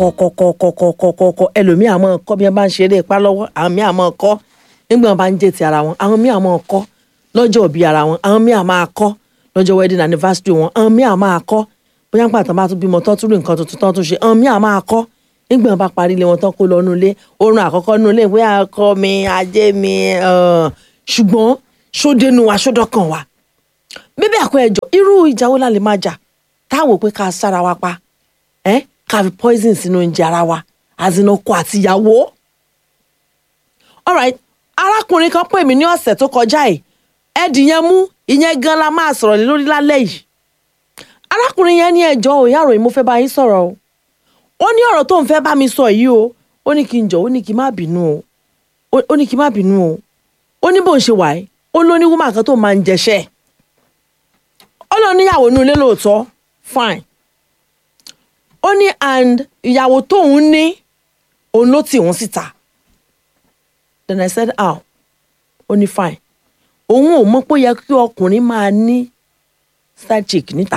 kọ́ ẹlòmíì àmọ́ kọ́ bí wọ́n bá ń ṣeré ipá lọ́wọ́ àwọn míì àmọ́ kọ́ nígbà wọ́n bá ń jẹ́ ti ara wọn àwọn míì àmọ́ kọ́ lọ́jọ́ òbí ara wọn àwọn míì àmọ́ kọ́ lọ́jọ́ wedding anniversary wọn àwọn míì àmọ́ kọ́ bóyá nígbà tán bá tún bímọ tán tún rí nǹkan tuntun tán tún ṣe àwọn míì àmọ́ kọ́ nígbà wọ́n bá parí ilé wọn tán kó lọ nú ilé oorun àkọ́kọ́ nú ilé bóyá ọkọ mi ajé mi ṣùgbọ́n ṣódénú wa ṣódọ́kàn wa bíbí àkọ́ ẹjọ́ irú ìjà wo la lè máa jà táwọn pé ká sára wa pa ká fi poison sínú oúnjẹ ara wa àzìnà ọkọ àti ìyàwó. Alright, arákùnrin kan pè mí ní ọ̀sẹ̀ tó kọjá yìí ẹ̀dì yẹn mú ìyẹn gan la máa sọ̀rọ̀ lé lórí lálẹ́ yìí. Arákùnrin yẹn ní ẹjọ́ òyà ròyìn mo fẹ́ bá yín sọ̀rọ̀ o. Ó ní ọ̀rọ̀ tó ń fẹ́ bá mi sọ yìí o. Ó ní kí n jọ̀ ó ní kí n má bínú o. Ó ní kí n má bínú o. Ó ní bó ń ṣe wà ẹ́. Ó ló ní wúmà kan tó máa ń jẹṣẹ́. Ó lọ níyàwó inú ilé lóòótọ́ fine. Ó ní and ìyàwó tóun ní òun ló tì òun síta. Then I said how? Ó ní fine. Òun ò mọ̀ pé ó yẹ kí ọkùnrin máa ní side chick níta.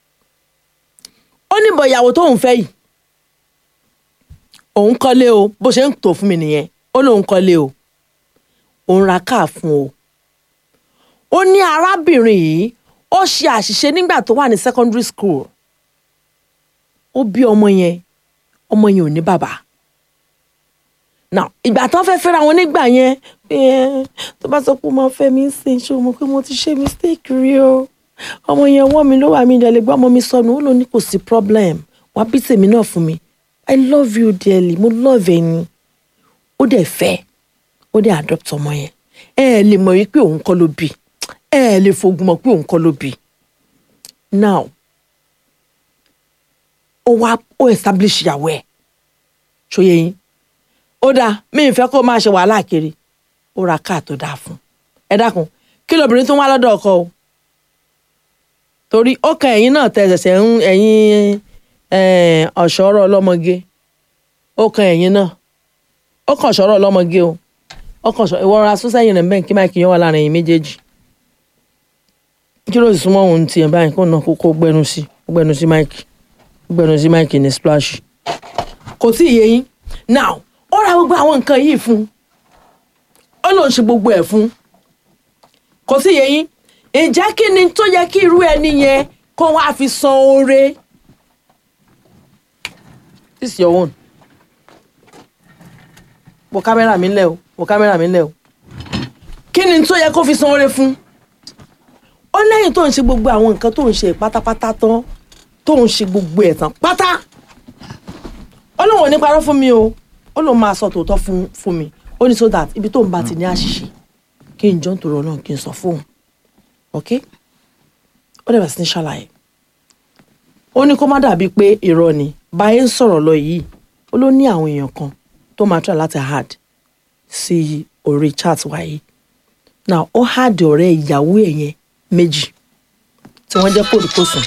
Ó ní bọ̀ ìyàwó tóun fẹ́ yìí. Òun kọ́lé o bó ṣe ń tò fún mi nìyẹn. Ó lóun kọ́lé o. Òun ra káà fún o. Ó ní arábìnrin yìí ó ṣe àṣìṣe nígbà tó wà ní secondary school. Ó bí ọmọ yẹn ò ní bàbá. Now ìgbà tán fẹ́ fẹ́ra wọn nígbà yẹn tó bá sọ pé ó máa fẹ́ mi sìn ṣé o mọ̀ pé mo ti ṣe mistake rí o ọmọ yẹn wọ́n mi ló wà mí ìdẹ̀lẹ̀ gbọ́ ọmọ mi sọnù ó lò ní kò sí problem wàá bí tèmi náà fún mi I love you dearly mo love ẹ ni ó dẹ̀ fẹ́ ó dẹ̀ adopt ọmọ yẹn lè mọ̀ wípé òun kọ́ ló bí lè fogun mọ̀ pé òun kọ́ ló bí now ó establish ìyàwó ẹ̀ ṣòye yín ó dáa mi ì fẹ́ kó máa ṣe wàhálà kiri ó ra káà tó dáa fún ẹ dákun kí lóbìnrin tó ń wá lọ́dọ̀ ọkọ o torí ó kan ẹ̀yin náà tẹ ẹ̀sẹ̀ ń ẹ̀yin ọ̀ṣọ́rọ̀ ọlọ́mọge ó kan ẹ̀yin náà ó kàn ṣọ́rọ̀ ọlọ́mọge o ó kàn ṣọ́ ìwọ́ra sọ́sẹ́yìn rẹ̀ bẹ́ẹ̀ kí máìkì yẹn wà láàrin ẹ̀yin méjèèjì kí ló sì súnmọ́ òun tiẹ̀ báyìí kó náà kó gbẹnu sí máìkì ní splash kò tí ì yé yín now ó ra gbogbo àwọn nǹkan yìí fún ó lòun ṣe gbogbo ẹ̀ fún kò sí yé yín ǹjẹ́ kí ni tó yẹ kí irú ẹni yẹn kó wá fi san oore this is your own wo kámẹ́rà mi lẹ̀ o kí ni tó yẹ kó fi san oore fún ó lẹ́yìn tó ń ṣe gbogbo àwọn nǹkan tó ń ṣe pátápátá tán tó ń ṣe gbogbo ẹ̀ tán pátá ó lóun ò ní parọ́ fún mi o ó lóun máa sọ tòótọ́ fún mi ó ní so that ibi tó ń bá ti ní àṣìṣe kí n jọ́ ń tòrò náà kí n sọ fóun ok ó dẹ̀ bẹ̀ sí ní ṣàlàyé ó ní kó má dàbí pé irọ́ ni báyé ń sọ̀rọ̀ lọ yìí ó ló ní àwọn èèyàn kan tó máa try láti hard sí orí chat wáyé now ó hard ọ̀rẹ́ ìyàwó ẹ̀ yẹn méjì tí wọ́n jẹ́ kòríkòsùn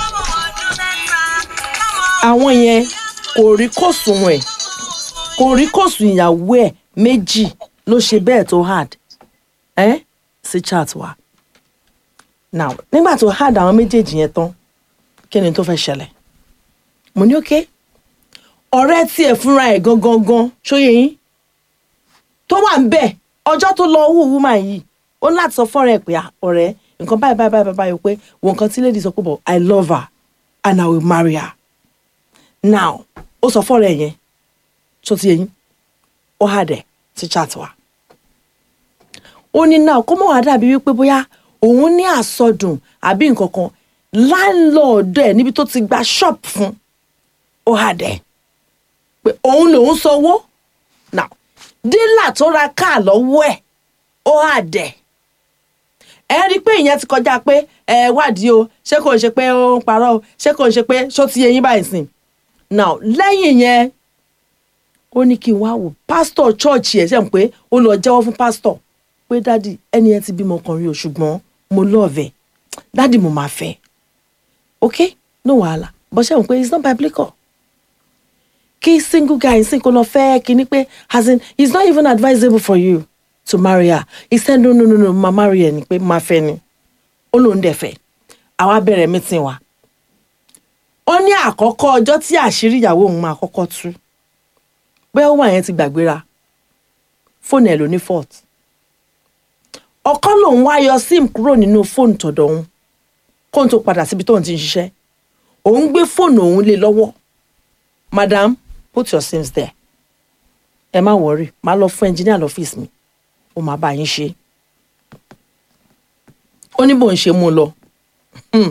àwọn yẹn kòríkòsùn ẹ̀ kòríkòsùn ìyàwó ẹ̀ méjì ló ṣe bẹ́ẹ̀ tó hard sí chat wa now nígbà tó hard àwọn méjèèjì yẹn tán kí ni tó fẹ́ ṣẹlẹ̀ mo ní okay ọ̀rẹ́ tiẹ̀ fúnra ẹ̀ gangan ṣóyè yín tó wà ń bẹ̀ ọjọ́ tó lọ wúwú máa yìí ó ní láti sọ fọ́ọ̀rẹ́ ẹ̀ pé ọ̀rẹ́ nǹkan báyìí pé wọ́n nǹkan tí lady sọ pé but I love her and I will marry her now ó sọ fọ́ọ̀rẹ́ ẹ̀ yẹn tó ti yẹn ó hard ẹ̀ sí chat wa ó ní náà kó mọ̀ wá dàbí wípé bóyá òun ní àsọdùn àbí nǹkan kan láńlọ́ọ̀dù ẹ̀ níbi tó ti gba shop fún ó hard ẹ̀ pé òun lòun sanwó now dílà tó ra káà lọ́wọ́ ẹ̀ ó hard ẹ̀ ẹ rí i pé ìyẹn ti kọjá pé ẹ wádìí o ṣé kò ń ṣe pé ó ń parọ́ o ṣé kò ń ṣe pé ṣó ti yé yín báyìí sìn now lẹ́yìn yẹn ó ní kí n wá wò pásítọ̀ chọ́ọ̀chì ẹ̀ ṣe ń pé ó lọ jẹ́wọ́ fún pásítọ̀ pé dádì ẹni yẹn ti bímọ kan rí o ṣùgbọ́n mo lọ́ọ̀vẹ̀ dádì mo máa fẹ́ ok no wàhálà bó ṣe ń pé it's not biblical kí single guy sìn kó lọ fẹ́ kíní pé as in it's not even advisable for you to marry her he said no ma marry ẹ ni pé ma fẹ́ ni ó lóun dẹ̀ fẹ́ àwa bẹ̀rẹ̀ meeting wa ó ní àkọ́kọ́ ọjọ́ tí àṣírí ìyàwó òun máa kọ́kọ́ tú bóyá ó wà yẹn ti gbàgbéra fóònù ẹ̀ ló ní fault ọkọ lòun wá yọ sim kúrò nínú fóònù tọ̀dọ̀ òun kóun tó padà síbi tóun ti ń ṣiṣẹ́ òun gbé fóònù òun lé lọ́wọ́ madam put your sims there ẹ má worry má lọ fún engineer lọ́fíìsì mi ó máa bá yín ṣe ó ní bó ń ṣe mú lọ